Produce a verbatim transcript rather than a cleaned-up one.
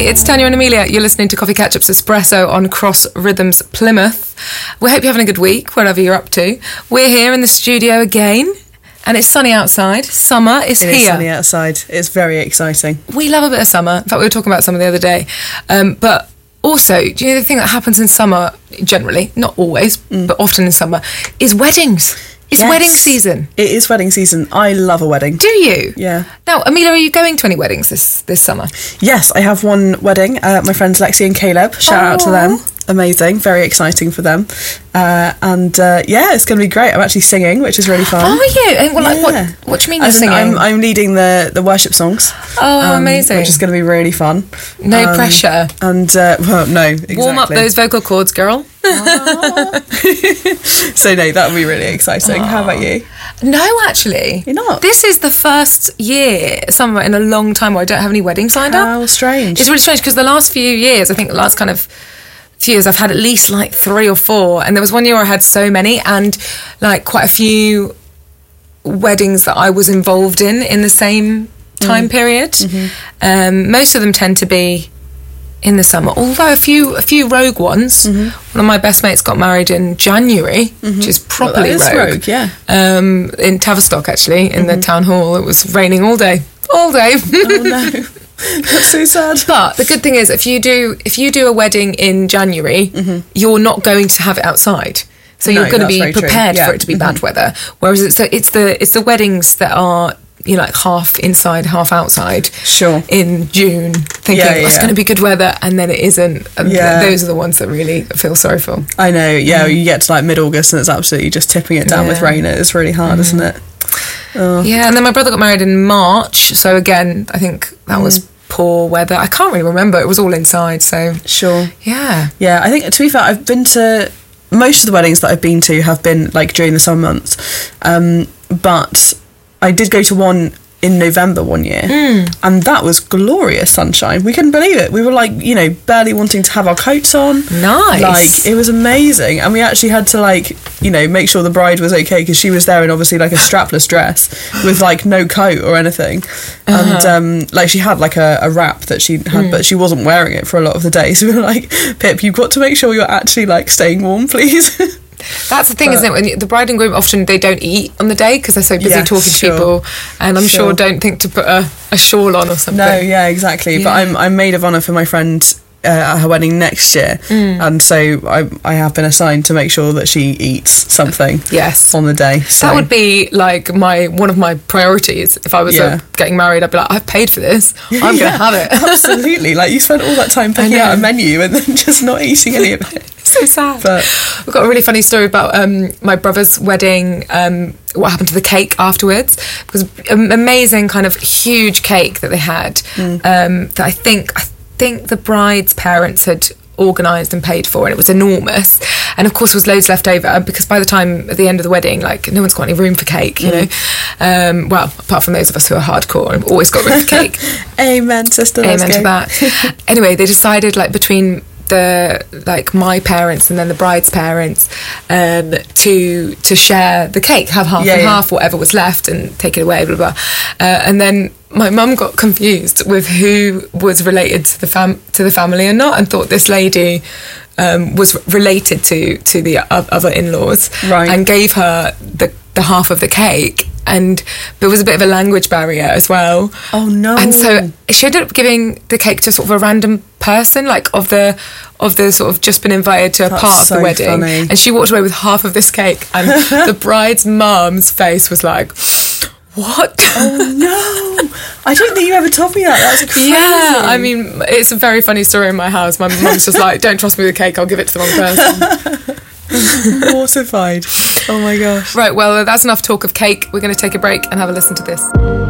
It's Tanya and Amelia. You're listening to Coffee Catch-Up's Espresso on Cross Rhythms Plymouth. We hope you're having a good week, wherever you're up to. We're here in the studio again, and it's sunny outside. Summer is it here. It is sunny outside. It's very exciting. We love a bit of summer. In fact, we were talking about summer the other day. Um, but also, do you know the thing that happens in summer, generally, not always, mm. but often in summer, is weddings. It's yes. wedding season. It is wedding season. I love a wedding. Do you? Yeah. Now, Amelia, are you going to any weddings this, this summer? Yes, I have one wedding. Uh, my friends Lexi and Caleb. Shout Aww. out to them. Amazing. Very exciting for them. Uh, and uh, yeah, it's going to be great. I'm actually singing, which is really fun. Oh, are you? And what, like, yeah. what, what do you mean As you're singing? I'm, I'm leading the, the worship songs. Oh, um, amazing. Which is going to be really fun. No um, pressure. And, uh, well, no, exactly. Warm up those vocal cords, girl. So, no, that would be really exciting. Aww. How about you? No, actually. You're not? This is the first year, summer, in a long time where I don't have any weddings lined How up. How strange. It's really strange because the last few years, I think the last kind of few years, I've had at least like three or four. And there was one year where I had so many and like quite a few weddings that I was involved in in the same time mm. period. Mm-hmm. Um, most of them tend to be in the summer, although a few a few rogue ones. Mm-hmm. One of my best mates got married in January, mm-hmm. which is properly well, that is rogue. rogue. Yeah, um, in Tavistock actually, in mm-hmm. the town hall. It was raining all day, all day. Oh no, that's so sad. But the good thing is, if you do if you do a wedding in January, mm-hmm. you're not going to have it outside. So you're no, going to be prepared yeah. for it to be mm-hmm. bad weather. Whereas it's the, it's the it's the weddings that are, you know, like half inside, half outside. Sure. In June, thinking yeah, yeah, oh, it's going to be good weather, and then it isn't. And yeah. those are the ones that really feel sorry for. I know. Yeah, mm. you get to like mid-August and it's absolutely just tipping it down yeah. with rain. It's really hard, mm. isn't it? Oh. Yeah, and then my brother got married in March. So again, I think that mm. was poor weather. I can't really remember. It was all inside. So sure. Yeah. Yeah. I think to be fair, I've been to. Most of the weddings that I've been to have been like during the summer months, um, but I did go to one in November one year, mm. and that was glorious sunshine. We couldn't believe it. We were like, you know, barely wanting to have our coats on. Nice. Like, it was amazing. And we actually had to like, you know, make sure the bride was okay because she was there in obviously like a strapless dress with like no coat or anything. Uh-huh. And um, like she had like a, a wrap that she had, mm. but she wasn't wearing it for a lot of the day. So we were like, Pip, you've got to make sure you're actually like staying warm, please. That's the thing, but, isn't it? When the bride and groom often they don't eat on the day because they're so busy yes, talking sure. to people, and I'm sure. sure don't think to put a, a shawl on or something. No, yeah, exactly. Yeah. But I'm I'm maid of honour for my friend uh, at her wedding next year, mm. and so I I have been assigned to make sure that she eats something. Yes. On the day. So. That would be like my one of my priorities if I was yeah. uh, getting married. I'd be like, I've paid for this. I'm yeah, going to have it. Absolutely. Like you spent all that time picking out a menu and then just not eating any of it. So sad. But we've got a really funny story about um, my brother's wedding, um, what happened to the cake afterwards. It was an amazing kind of huge cake that they had mm. um, that I think I think the bride's parents had organised and paid for, and it was enormous, and of course there was loads left over because by the time at the end of the wedding, like no one's got any room for cake, you mm. know um, well, apart from those of us who are hardcore and always got room for cake. Amen, sister. Amen to that. Anyway, they decided like between the like my parents and then the bride's parents um, to to share the cake, have half yeah, and yeah. half, whatever was left, and take it away, blah blah. Uh, and then my mum got confused with who was related to the fam to the family or not, and thought this lady um, was related to to the other in-laws, right. and gave her the the half of the cake. And there was a bit of a language barrier as well. Oh no. And so she ended up giving the cake to sort of a random person, like of the of the sort of just been invited to a That's part of so the wedding. Funny. And she walked away with half of this cake, and the bride's mum's face was like, what? Oh no. I don't think you ever told me that. That's crazy. Yeah, I mean, it's a very funny story in my house. My mum's just like, don't trust me with the cake, I'll give it to the wrong person. Mortified. Oh my gosh. Right, well, that's enough talk of cake. We're going to take a break and have a listen to this.